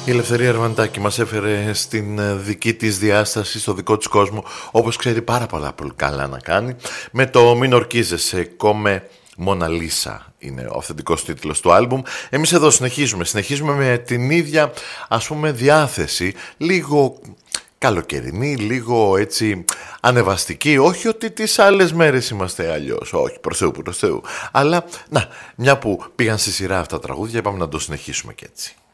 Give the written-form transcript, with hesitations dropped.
Η Ελευθερία Αρβαντάκη μας έφερε στην δική της διάσταση, στο δικό της κόσμο, όπως ξέρει πάρα πολύ καλά να κάνει, με το «Μην ορκίζεσαι, κόμε Μόνα Λίσα» είναι ο αυθεντικός τίτλος του άλμπουμ. Εμείς εδώ συνεχίζουμε με την ίδια, ας πούμε, διάθεση, λίγο καλοκαιρινή, λίγο έτσι ανεβαστική. Όχι ότι τις άλλες μέρες είμαστε αλλιώς, όχι, προς Θεού. Αλλά, να, μια που πήγαν στη σειρά αυτά τα τραγούδια, είπαμε να το συνεχίσουμε και έτσι.